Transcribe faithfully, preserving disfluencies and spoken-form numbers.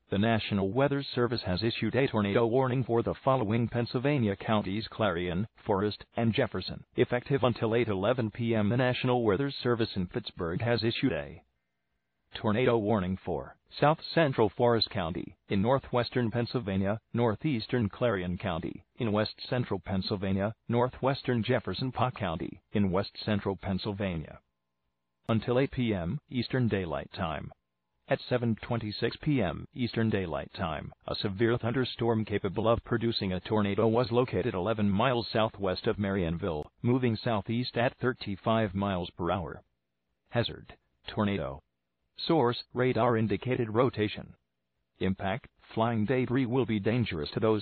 The National Weather Service has issued a tornado warning for the following Pennsylvania counties: Clarion, Forest, and Jefferson. Effective until eight eleven p m the National Weather Service in Pittsburgh has issued a tornado warning for South Central Forest County, in northwestern Pennsylvania, northeastern Clarion County, in west central Pennsylvania, northwestern Jefferson County, in west central Pennsylvania. Until eight p m Eastern Daylight Time. At seven twenty-six p m Eastern Daylight Time, a severe thunderstorm capable of producing a tornado was located eleven miles southwest of Marionville, moving southeast at thirty-five miles per hour. Hazard: tornado. Source: radar indicated rotation. Impact: flying debris will be dangerous to those